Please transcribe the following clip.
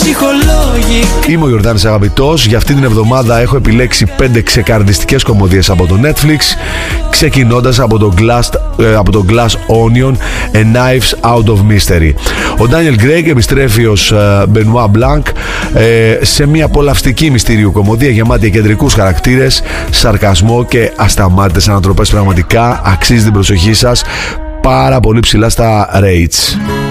ψυχολόγικα. Είμαι ο Γιορδάνης Αγαπητός. Για αυτή την εβδομάδα έχω επιλέξει 5 ξεκαρδιστικές κομμωδίες από το Netflix, ξεκινώντας από το Glass Onion, A Knives Out of Mystery. Ο Daniel Craig επιστρέφει ως Benoit Blanc σε μια απολαυστική μυστηρίου κομμωδία γεμάτη κεντρικούς χαρακτήρες, σαρκασμό και ασταμάτητες ανατροπές. Πραγματικά αξίζει την προσοχή σας. Πάρα πολύ ψηλά στα rates.